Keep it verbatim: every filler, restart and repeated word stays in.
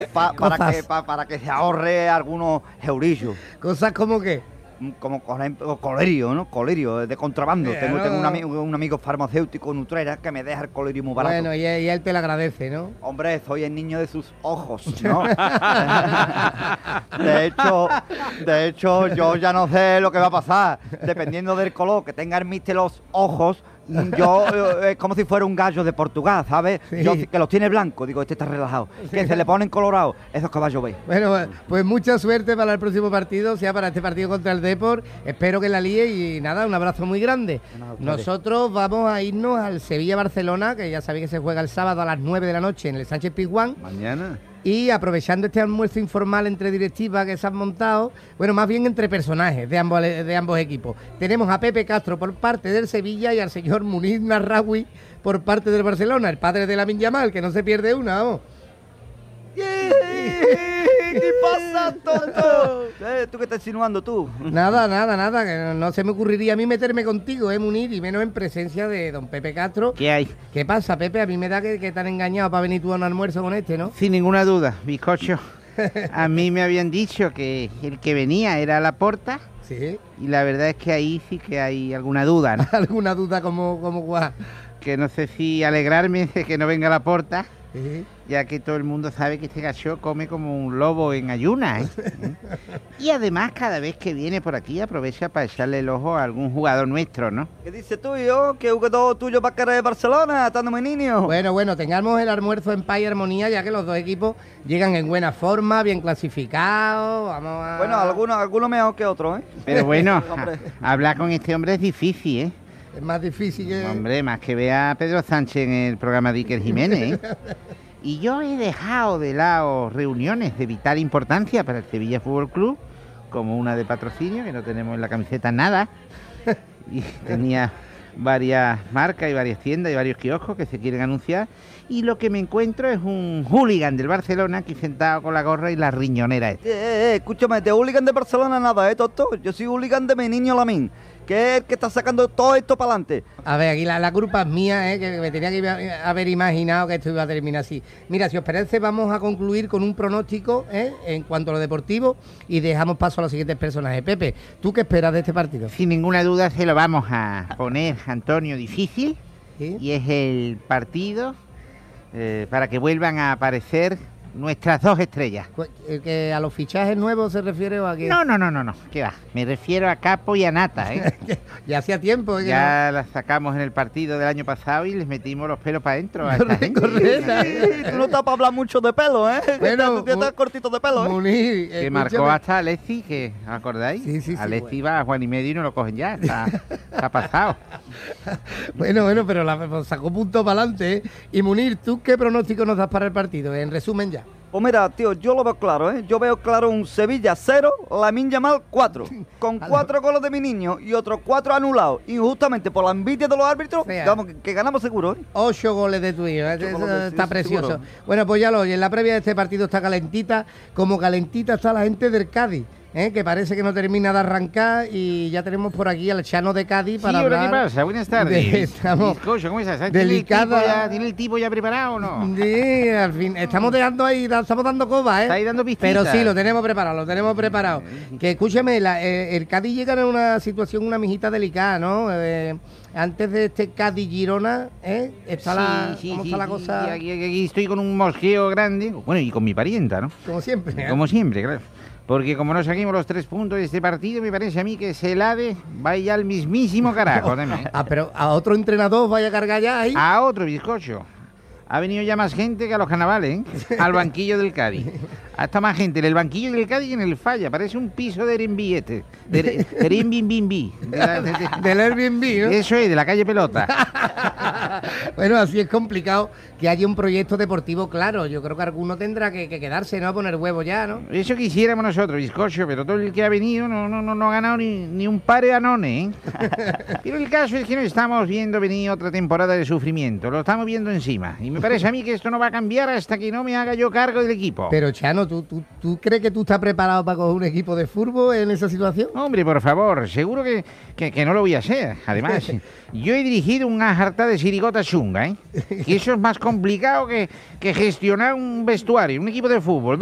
Pa- para, que, pa- para que se ahorre algunos eurillos. Cosas como que... Como, por ejemplo, colerio, ¿no? Colerio, de contrabando. Mira, tengo no. tengo un, amigo, un amigo farmacéutico nutrera que me deja el colerio muy barato. Bueno, y, él- y él te lo agradece, ¿no? Hombre, soy el niño de sus ojos, ¿no? de hecho, de hecho, yo ya no sé lo que va a pasar. Dependiendo del color que tenga el mister los ojos, yo eh, es como si fuera un gallo de Portugal, ¿sabes? Sí. Yo que los tiene blancos, digo, este está relajado. Que se le ponen colorados, esos caballos ve. Bueno, pues mucha suerte para el próximo partido, sea para este partido contra el Depor. Espero que la líe y nada, un abrazo muy grande. Nosotros vamos a irnos al Sevilla-Barcelona, que ya sabéis que se juega el sábado a las nueve de la noche en el Sánchez Pizjuán. Mañana. Y aprovechando este almuerzo informal entre directivas que se han montado, bueno, más bien entre personajes de ambos, de ambos equipos. Tenemos a Pepe Castro por parte del Sevilla y al señor Muniz Narraoui por parte del Barcelona, el padre de Lamine Yamal, que no se pierde una, vamos. ¿Qué pasa, tonto? Eh, ¿Tú qué estás insinuando tú? Nada, nada, nada, que no, no se me ocurriría a mí meterme contigo, eh, Muniz, y menos en presencia de don Pepe Castro. ¿Qué hay? ¿Qué pasa, Pepe? A mí me da que, que te han engañado para venir tú a un almuerzo con este, ¿no? Sin ninguna duda, bizcocho. A mí me habían dicho que el que venía era Laporta Sí. y la verdad es que ahí sí que hay alguna duda, ¿no? ¿Alguna duda como, como guau? Que no sé si alegrarme de que no venga Laporta, Sí. ya que todo el mundo sabe que este gacho come como un lobo en ayunas, ¿eh? Y además cada vez que viene por aquí aprovecha para echarle el ojo a algún jugador nuestro, ¿no? ¿Qué dices tú, yo? ¿Qué jugador tuyo va a querer Barcelona? Estando muy niño. Bueno, bueno, tengamos el almuerzo en paz y armonía, ya que los dos equipos llegan en buena forma, bien clasificados. Vamos a... Bueno, algunos algunos mejor que otros, ¿eh? Pero bueno, Hombre. a- hablar con este hombre es difícil, ¿eh? Es más difícil que... Hombre, más que vea a Pedro Sánchez en el programa de Iker Jiménez, ¿eh? Y yo he dejado de lado reuniones de vital importancia para el Sevilla Fútbol Club, como una de patrocinio, que no tenemos en la camiseta nada. Y tenía varias marcas y varias tiendas y varios kioscos que se quieren anunciar. Y lo que me encuentro es un hooligan del Barcelona aquí sentado con la gorra y la riñonera esta. Eh, eh, escúchame, de hooligan de Barcelona nada, ¿eh, tonto? Yo soy hooligan de mi niño Lamine, que es el que está sacando todo esto para adelante. A ver, aquí la, la culpa es mía, ¿eh? Que me tenía que iba- haber imaginado que esto iba a terminar así. Mira, si os parece, vamos a concluir con un pronóstico, ¿eh? En cuanto a lo deportivo y dejamos paso a los siguientes personajes. Pepe, ¿tú qué esperas de este partido? Sin ninguna duda se lo vamos a poner, Antonio, difícil. ¿Sí? Y es el partido eh, para que vuelvan a aparecer nuestras dos estrellas. Cu- ¿El que a los fichajes nuevos se refiere o a qué? No, no, no, no, no, ¿qué va? Me refiero a Capo y a Nata, ¿eh? Ya hacía tiempo, ¿eh? que Ya las sacamos en el partido del año pasado y les metimos los pelos para adentro a esta Correcto, gente. correcto. Sí, tú no estás para hablar mucho de pelo, ¿eh? Bueno, tú estás Mu- cortito de pelo, ¿eh? Muniz, Que escúchame. marcó hasta Alexi, que ¿os acordáis? Sí, sí, sí, Alexi bueno. va a Juan y medio y no lo cogen ya, está, está pasado. Bueno, bueno, pero la, pues sacó punto para adelante, ¿eh? Y Munir, ¿tú qué pronóstico nos das para el partido? En resumen ya. Pues mira, tío, yo lo veo claro, ¿eh? Yo veo claro un Sevilla cero, Lamine Yamal cuatro. Con cuatro goles de mi niño y otros cuatro anulados. Y justamente por la envidia de los árbitros, Sea. vamos, que, que ganamos seguro, ¿eh? Ocho goles de tu hijo, ¿eh? Ocho Eso goles de- está sí, precioso. seguro. Bueno, pues ya lo oye, en la previa de este partido está calentita, como calentita está la gente del Cádiz, ¿eh? Que parece que no termina de arrancar y ya tenemos por aquí al Chano de Cádiz Sí, para ¿ahora qué hablar. pasa? Buenas tardes. de- estamos Bizcocho, ¿cómo estás? ¿Tiene el, delicada- tipo ya, ¿Tiene el tipo ya preparado o no? Sí, al fin, estamos dejando ahí, da- estamos dando coba, ¿eh? Está ahí dando pistitas. Pero sí, lo tenemos preparado, lo tenemos preparado. Que escúcheme, la- eh, el Cádiz llega en una situación, una mijita delicada, ¿no? Eh, antes de este Cádiz-Girona, ¿eh? Está la, Sí, sí, ¿cómo sí, está la sí, cosa? sí, aquí, aquí estoy con un mosqueo grande. Bueno, y con mi parienta, ¿no? Como siempre. ¿eh? Como siempre, claro. Porque como no saquemos los tres puntos de este partido, me parece a mí que Celade va ya al mismísimo carajo. dame. Ah, pero a otro entrenador vaya a cargar ya ahí. A otro bizcocho. Ha venido ya más gente que a los carnavales, ¿eh? Al banquillo del Cádiz. Hasta más gente en el banquillo del Cádiz y en el Falla. Parece un piso de Airbnb este. De, de Airbnb. De la- de- de- Del Airbnb, ¿no? Eso es, de la calle Pelota. Bueno, así es complicado que haya un proyecto deportivo claro. Yo creo que alguno tendrá que, que quedarse, ¿no? A poner huevo ya, ¿no? Eso quisiéramos nosotros, bizcocho, pero todo el que ha venido no, no, no, no ha ganado ni, ni un par de anones, ¿eh? Pero el caso es que no estamos viendo venir otra temporada de sufrimiento, lo estamos viendo encima. Y me parece a mí que esto no va a cambiar hasta que no me haga yo cargo del equipo. Pero, Chano, ¿tú, tú, ¿tú crees que tú estás preparado para coger un equipo de fútbol en esa situación? Hombre, por favor, seguro que, que, que no lo voy a hacer. Además, yo he dirigido una jarta de sirigotas pelota chunga, ¿eh? Y eso es más complicado que, que gestionar un vestuario, un equipo de fútbol.